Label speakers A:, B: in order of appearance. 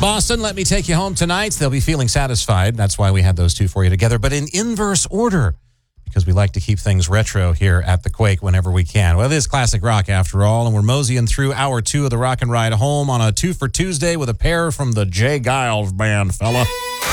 A: Boston, Let Me Take You Home Tonight. They'll be feeling satisfied. That's why we had those two for you together, but in inverse order, because we like to keep things retro here at the Quake whenever we can. Well, it is classic rock after all, and we're moseying through hour 2 of the Rock and Ride home on a 2 for Tuesday with a pair from the Jay Giles Band, fella.